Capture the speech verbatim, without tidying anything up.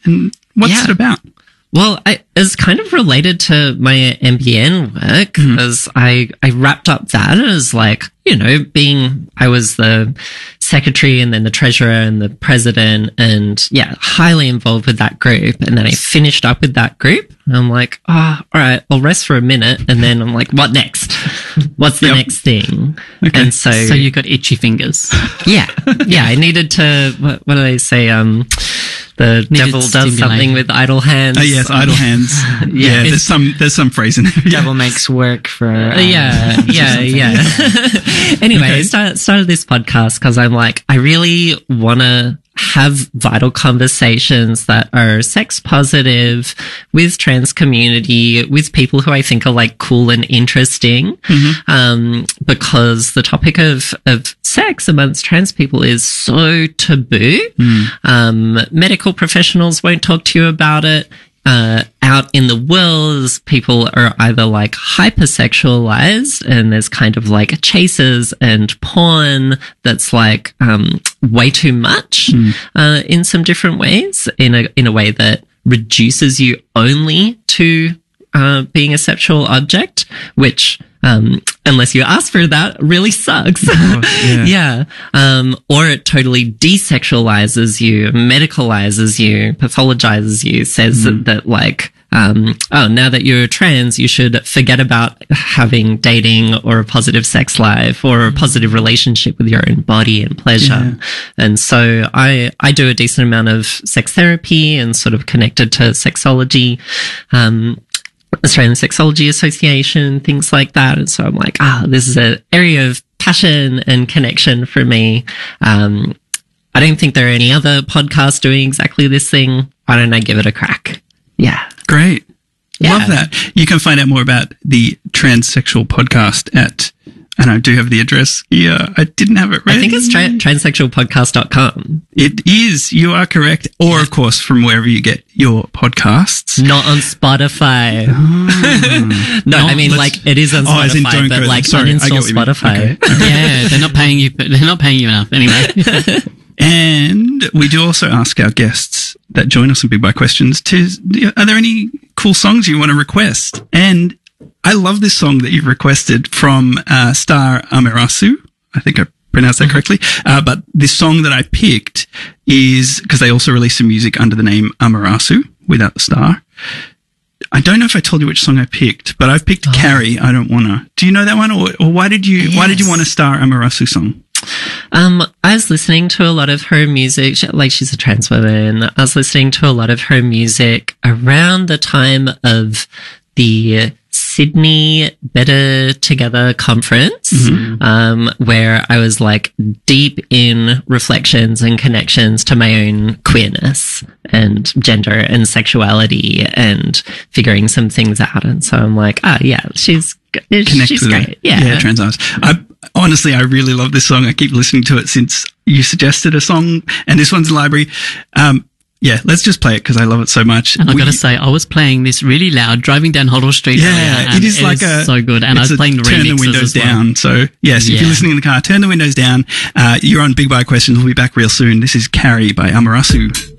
And what's Yeah. it about? Well, I, it's kind of related to my M B N work, Mm. as I, I wrapped up that as like, you know, being, I was the secretary and then the treasurer and the president and yeah, highly involved with that group. And then I finished up with that group. And I'm like, oh, all right, I'll rest for a minute. And then I'm like, what next? What's the Yep. next thing? Okay. And so, So you got itchy fingers. yeah, yeah, I needed to, what, what do they say? Um, the Needed devil does stimulation. something with idle hands. Oh, yes, idle hands. yeah, there's some there's some phrase in there. Devil makes work for. Uh, Um, yeah, yeah, yeah. Anyway, Okay. I started, started this podcast because I'm like, I really want to have vital conversations that are sex positive with trans community, with people who I think are like cool and interesting. Um, because the topic of, of sex amongst trans people is so taboo. Um, medical professionals won't talk to you about it. Uh, out in the world, people are either like hypersexualized and there's kind of like chases and porn that's like, um, way too much, uh, in some different ways, in a, in a way that reduces you only to, uh, being a sexual object, which, um, unless you ask for that, really sucks. yeah. Yeah. Um, or it totally desexualizes you, medicalizes you, pathologizes you, says that, that like, um, oh, now that you're trans, you should forget about having dating or a positive sex life or a positive relationship with your own body and pleasure. Yeah. And so I, I do a decent amount of sex therapy and sort of connected to sexology, um, Australian Sexology Association, things like that. And so I'm like, ah, this is an area of passion and connection for me. Um, I don't think there are any other podcasts doing exactly this thing. Why don't I give it a crack? Yeah. Great. Yeah. Love that. You can find out more about the Transsexual podcast at, and I do have the address here. I didn't have it ready. I think it's tra- transsexual podcast dot com. It is. You are correct. Or, of course, from wherever you get your podcasts. Not on Spotify. no, I mean, let's- like, it is on Oh, as in Spotify, don't but go- like, sorry, I get uninstall what you mean. Spotify. Okay. Yeah, they're not paying you. They're not paying you enough anyway. And we do also ask our guests that join us on Big Bite Questions to, are there any cool songs you want to request? And I love this song that you've requested from uh, Star Amarasu. I think I pronounced that correctly. Uh, but this song that I picked is because they also released some music under the name Amarasu without the star. I don't know if I told you which song I picked, but I've picked Carrie. I Don't Wanna. Do you know that one? Or, or why did you, why did you Yes. want a Star Amarasu song? Um, I was listening to a lot of her music, she- like she's a trans woman. I was listening to a lot of her music around the time of the Sydney Better Together conference, um, where I was like deep in reflections and connections to my own queerness and gender and sexuality and figuring some things out. And so I'm like, ah, yeah, she's, Connect she's with great. it. Yeah. Yeah, trans artists. I honestly, I really love this song. I keep listening to it since you suggested a song, and this one's in the library. Um, yeah, let's just play it because I love it so much. And I've We- got to say, I was playing this really loud driving down Hoddle Street. yeah, earlier, it and is like a so good. And I it's was a playing the turn the remixes windows as well. down. So yes, if Yeah. you're listening in the car, turn the windows down. Uh, you're on Big Bite Questions. We'll be back real soon. This is Carrie by Amarasu.